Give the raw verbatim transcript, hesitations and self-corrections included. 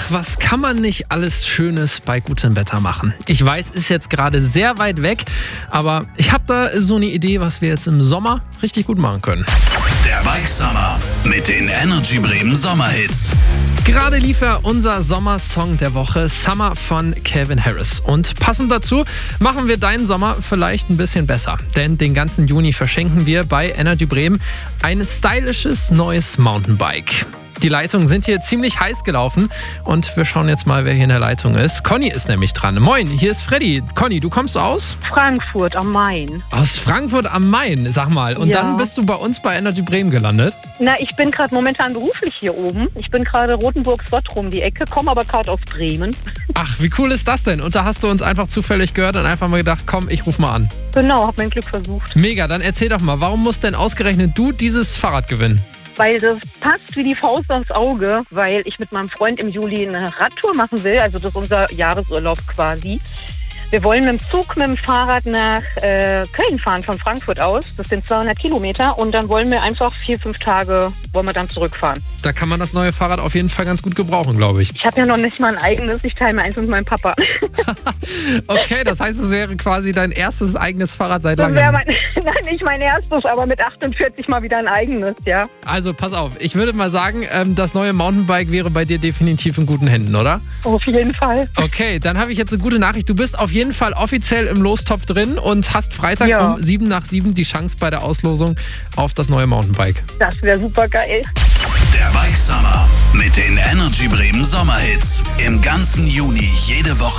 was kann man nicht alles Schönes bei gutem Wetter machen? Ich weiß, ist jetzt gerade sehr weit weg, aber ich habe da so eine Idee, was wir jetzt im Sommer richtig gut machen können. Der Bike Summer mit den Energy Bremen Sommerhits. Gerade lief ja unser Sommersong der Woche, Summer von Calvin Harris. Und passend dazu machen wir deinen Sommer vielleicht ein bisschen besser. Denn den ganzen Juni verschenken wir bei Energy Bremen ein stylisches neues Mountainbike. Die Leitungen sind hier ziemlich heiß gelaufen und wir schauen jetzt mal, wer hier in der Leitung ist. Conny ist nämlich dran. Moin, hier ist Freddy. Conny, du kommst aus? Frankfurt am Main. Aus Frankfurt am Main, sag mal. Und Ja. dann bist du bei uns bei Energy Bremen gelandet? Na, ich bin gerade momentan beruflich hier oben. Ich bin gerade Rotenburg-Sottrum die Ecke, komme aber gerade aus Bremen. Ach, wie cool ist das denn? Und da hast du uns einfach zufällig gehört und einfach mal gedacht, komm, ich ruf mal an. Genau, hab mein Glück versucht. Mega, dann erzähl doch mal, warum musst denn ausgerechnet du dieses Fahrrad gewinnen? Weil das passt wie die Faust aufs Auge, weil ich mit meinem Freund im Juli eine Radtour machen will. Also das ist unser Jahresurlaub quasi. Wir wollen mit dem Zug, mit dem Fahrrad nach äh, Köln fahren, von Frankfurt aus. Das sind zweihundert Kilometer. Und dann wollen wir einfach vier, fünf Tage, wollen wir dann zurückfahren. Da kann man das neue Fahrrad auf jeden Fall ganz gut gebrauchen, glaube ich. Ich habe ja noch nicht mal ein eigenes. Ich teile mir eins mit meinem Papa. Okay, das heißt, es wäre quasi dein erstes eigenes Fahrrad seit Das wäre langem. mein, nein, nicht mein erstes, aber mit achtundvierzig mal wieder ein eigenes, ja. Also pass auf, ich würde mal sagen, ähm, das neue Mountainbike wäre bei dir definitiv in guten Händen, oder? Auf jeden Fall. Okay, dann habe ich jetzt eine gute Nachricht. Du bist auf jeden Fall offiziell im Lostopf drin und hast Freitag Ja. um sieben nach sieben die Chance bei der Auslosung auf das neue Mountainbike. Das wäre super geil. Der Bike Summer mit den Energy Bremen Sommerhits. Im ganzen Juni jede Woche